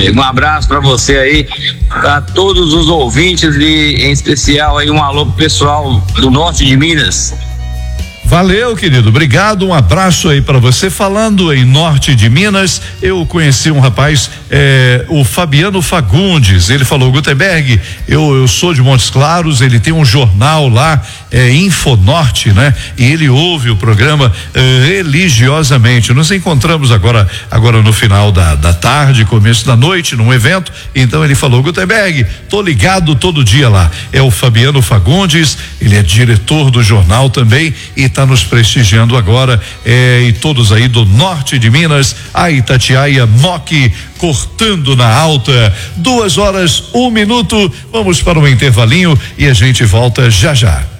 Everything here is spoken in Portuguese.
amigo. Um abraço para você aí, para todos os ouvintes e em especial aí um alô pro pessoal do norte de Minas. Valeu, querido, obrigado, um abraço aí para você. Falando em norte de Minas, eu conheci um rapaz, o Fabiano Fagundes. Ele falou: Gutenberg, eu sou de Montes Claros, ele tem um jornal lá, Infonorte, né? E ele ouve o programa religiosamente. Nos encontramos agora no final da tarde, começo da noite, num evento. Então ele falou: Gutenberg, tô ligado todo dia lá. É o Fabiano Fagundes, ele é diretor do jornal também e tá nos prestigiando agora, e todos aí do norte de Minas, a Itatiaia, Moc, cortando na alta. 2 horas, 1 minuto. Vamos para um intervalinho e a gente volta já já.